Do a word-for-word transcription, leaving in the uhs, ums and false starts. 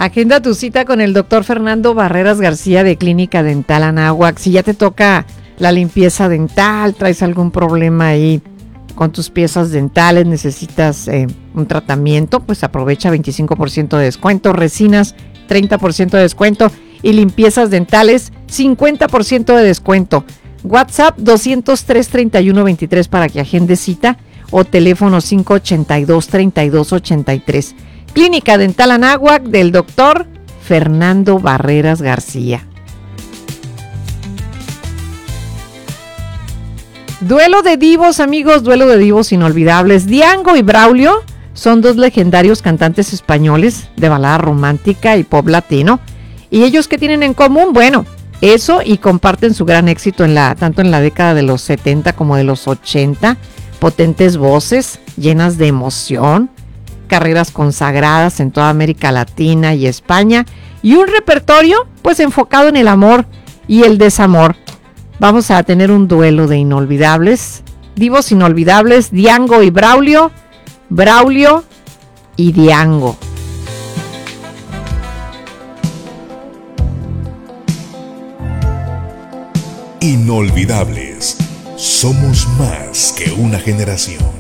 Agenda tu cita con el doctor Fernando Barreras García de Clínica Dental Anáhuac. Si ya te toca la limpieza dental, traes algún problema ahí con tus piezas dentales, necesitas eh, un tratamiento, pues aprovecha veinticinco por ciento de descuento, resinas treinta por ciento de descuento y limpiezas dentales cincuenta por ciento de descuento. WhatsApp doscientos tres, treinta y uno, veintitrés para que agende cita o teléfono cinco ochenta y dos, treinta y dos ochenta y tres. Clínica Dental Anáhuac del doctor Fernando Barreras García. Duelo de divos, amigos, duelo de divos inolvidables. Diango y Braulio son dos legendarios cantantes españoles de balada romántica y pop latino. ¿Y ellos qué tienen en común? Bueno, eso, y comparten su gran éxito en la, tanto en la década de los setenta como de los ochenta. Potentes voces llenas de emoción, carreras consagradas en toda América Latina y España, y un repertorio pues enfocado en el amor y el desamor. Vamos a tener un duelo de inolvidables, divos inolvidables, Diango y Braulio, Braulio y Diango. Inolvidables. Somos más que una generación.